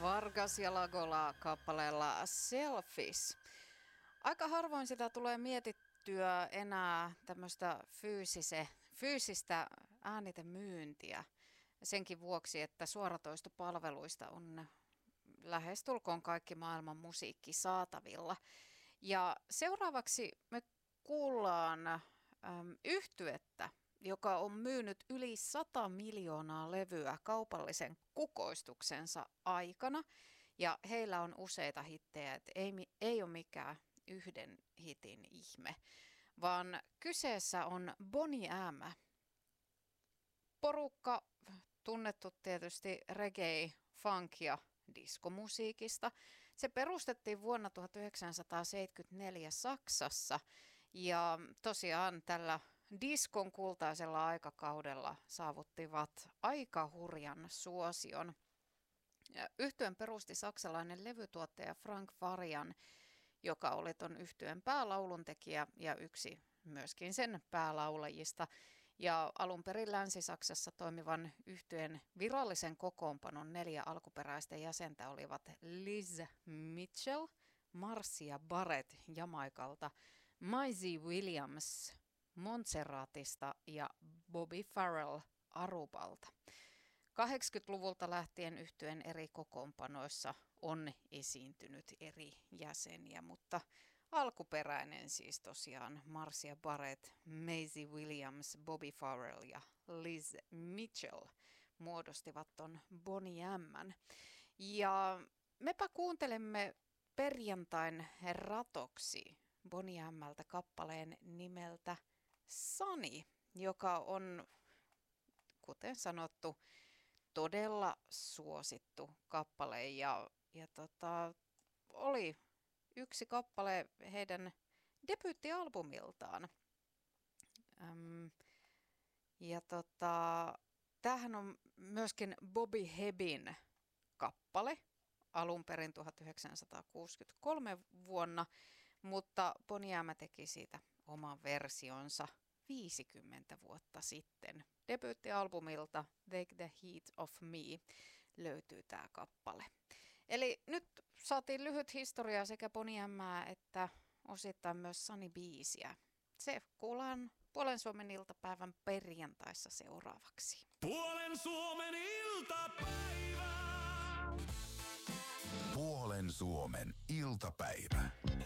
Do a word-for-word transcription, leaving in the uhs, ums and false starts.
Vargas ja Lagola kappaleella Selfish. Aika harvoin sitä tulee mietittyä enää tämmöistä fyysise, fyysistä äänitemyyntiä. Senkin vuoksi, että suoratoistopalveluista on lähestulkoon kaikki maailman musiikki saatavilla. Ja seuraavaksi me kuullaan äm, yhtyettä, joka on myynyt yli sata miljoonaa levyä kaupallisen kukoistuksensa aikana. Ja heillä on useita hittejä, että ei, ei ole mikään yhden hitin ihme, vaan kyseessä on Boney M. Porukka tunnettu tietysti reggae, funk ja diskomusiikista. Se perustettiin vuonna tuhatyhdeksänsataaseitsemänkymmentäneljä Saksassa ja tosiaan tällä diskon kultaisella aikakaudella saavuttivat aika hurjan suosion. Yhtyeen perusti saksalainen levytuottaja Frank Farian, joka oli ton yhtyeen päälauluntekijä ja yksi myöskin sen päälaulajista. Ja alun perin Länsi-Saksassa toimivan yhtyeen virallisen kokoonpanon neljä alkuperäistä jäsentä olivat Liz Mitchell, Marcia Barrett Jamaikalta, Maisie Williams Montserratista ja Bobby Farrell Arubalta. kahdeksankymmentäluvulta lähtien yhtyeen eri kokoonpanoissa on esiintynyt eri jäseniä, mutta alkuperäinen siis tosiaan Marcia Barrett, Maisie Williams, Bobby Farrell ja Liz Mitchell muodostivat ton Boney M:n. Ja mepä kuuntelemme perjantain ratoksi Boney M:ltä kappaleen nimeltä Sunny, joka on, kuten sanottu, todella suosittu kappale ja, ja tota, oli yksi kappale heidän debyyttialbumiltaan. Öm, ja tota, tämähän on myöskin Bobby Hebin kappale alun perin tuhatyhdeksänsataakuusikymmentäkolme vuonna, mutta Boney M teki siitä oman versionsa viisikymmentä vuotta sitten. Debyyttialbumilta Take the Heat of Me löytyy tämä kappale. Eli nyt saatiin lyhyt historia sekä Boney M:ää että osittain myös Sunny-biisiä. Se kuullaan Puolen Suomen iltapäivän perjantaissa seuraavaksi. Puolen Suomen iltapäivä! Puolen Suomen iltapäivä.